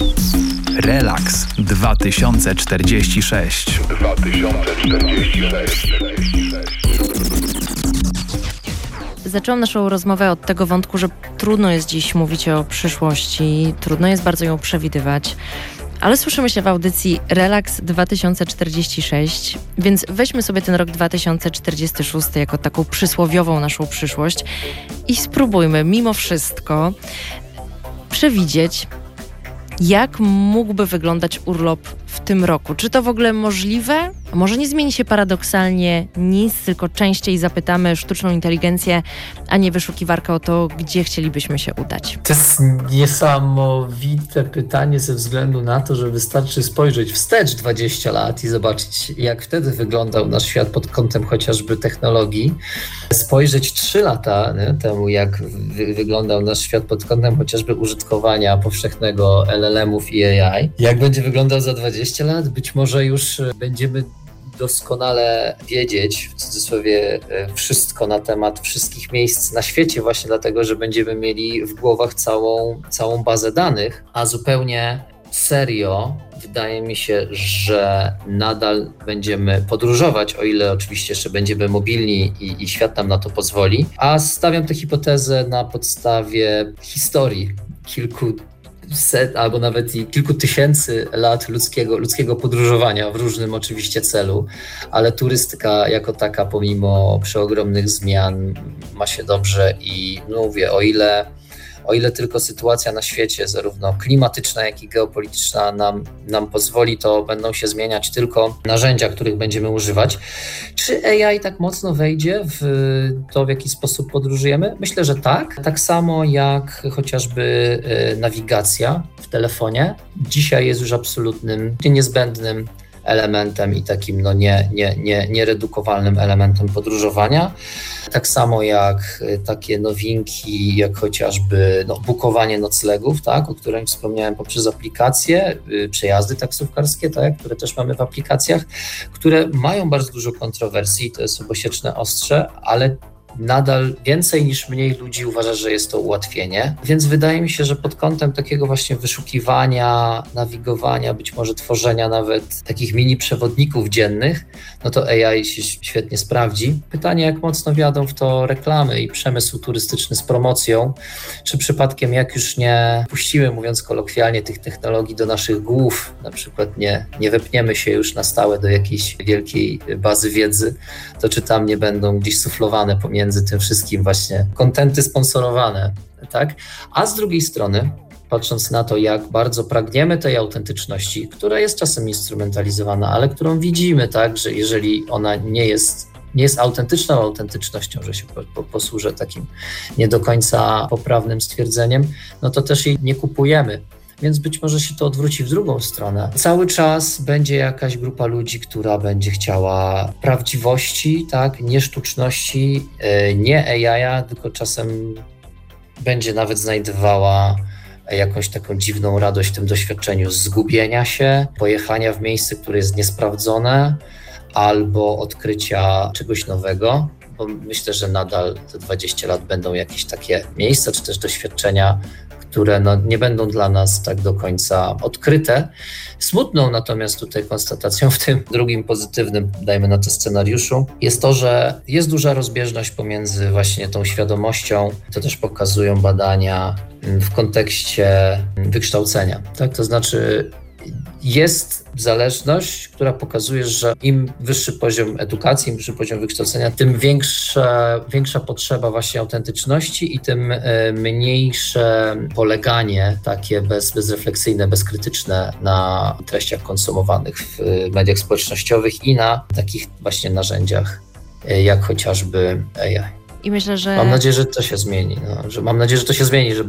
Relaks 2046. Zaczęłam naszą rozmowę od tego wątku, że trudno jest dziś mówić o przyszłości, trudno jest bardzo ją przewidywać, ale słyszymy się w audycji Relaks 2046, więc weźmy sobie ten rok 2046 jako taką przysłowiową naszą przyszłość i spróbujmy mimo wszystko przewidzieć, jak mógłby wyglądać urlop w tym roku. Czy to w ogóle możliwe? A może nie zmieni się paradoksalnie nic, tylko częściej zapytamy sztuczną inteligencję, a nie wyszukiwarkę o to, gdzie chcielibyśmy się udać. To jest niesamowite pytanie ze względu na to, że wystarczy spojrzeć wstecz 20 lat i zobaczyć, jak wtedy wyglądał nasz świat pod kątem chociażby technologii. Spojrzeć 3 lata temu, jak wyglądał nasz świat pod kątem chociażby użytkowania powszechnego LLM-ów i AI. Jak będzie wyglądał za 20 lat? Być może już będziemy doskonale wiedzieć, w cudzysłowie, wszystko na temat wszystkich miejsc na świecie, właśnie dlatego, że będziemy mieli w głowach całą bazę danych, a zupełnie serio wydaje mi się, że nadal będziemy podróżować, o ile oczywiście jeszcze będziemy mobilni i świat nam na to pozwoli, a stawiam tę hipotezę na podstawie historii kilkuset albo nawet i kilku tysięcy lat ludzkiego podróżowania w różnym oczywiście celu, ale turystyka jako taka pomimo przeogromnych zmian ma się dobrze i mówię, o ile tylko sytuacja na świecie, zarówno klimatyczna, jak i geopolityczna nam pozwoli, to będą się zmieniać tylko narzędzia, których będziemy używać. Czy AI tak mocno wejdzie w to, w jaki sposób podróżujemy? Myślę, że tak. Tak samo jak chociażby nawigacja w telefonie. Dzisiaj jest już absolutnym, niezbędnym elementem i takim nieredukowalnym elementem podróżowania. Tak samo jak takie nowinki, jak chociażby bookowanie noclegów, tak, o którym wspomniałem poprzez aplikacje, przejazdy taksówkarskie, tak, które też mamy w aplikacjach, które mają bardzo dużo kontrowersji, to jest obosieczne ostrze, ale nadal więcej niż mniej ludzi uważa, że jest to ułatwienie, więc wydaje mi się, że pod kątem takiego właśnie wyszukiwania, nawigowania, być może tworzenia nawet takich mini przewodników dziennych, no to AI się świetnie sprawdzi. Pytanie, jak mocno wjadą w to reklamy i przemysł turystyczny z promocją, czy przypadkiem jak już nie puścimy, mówiąc kolokwialnie, tych technologii do naszych głów, na przykład nie wepniemy się już na stałe do jakiejś wielkiej bazy wiedzy, to czy tam nie będą gdzieś suflowane pomiędzy tym wszystkim właśnie kontenty sponsorowane, tak? A z drugiej strony, patrząc na to, jak bardzo pragniemy tej autentyczności, która jest czasem instrumentalizowana, ale którą widzimy, tak, że jeżeli ona nie jest autentyczną autentycznością, że się posłużę takim nie do końca poprawnym stwierdzeniem, no to też jej nie kupujemy. Więc być może się to odwróci w drugą stronę. Cały czas będzie jakaś grupa ludzi, która będzie chciała prawdziwości, tak, nie sztuczności, nie AI, tylko czasem będzie nawet znajdowała jakąś taką dziwną radość w tym doświadczeniu zgubienia się, pojechania w miejsce, które jest niesprawdzone, albo odkrycia czegoś nowego, bo myślę, że nadal te 20 lat będą jakieś takie miejsca, czy też doświadczenia, które nie będą dla nas tak do końca odkryte. Smutną natomiast tutaj konstatacją w tym drugim pozytywnym, dajmy na to scenariuszu, jest to, że jest duża rozbieżność pomiędzy właśnie tą świadomością, to też pokazują badania w kontekście wykształcenia. Tak? To znaczy jest zależność, która pokazuje, że im wyższy poziom edukacji, im wyższy poziom wykształcenia, tym większa potrzeba właśnie autentyczności i tym mniejsze poleganie takie bezrefleksyjne, bezkrytyczne na treściach konsumowanych w mediach społecznościowych i na takich właśnie narzędziach jak chociażby AI. I myślę, że... Mam nadzieję, że to się zmieni. Że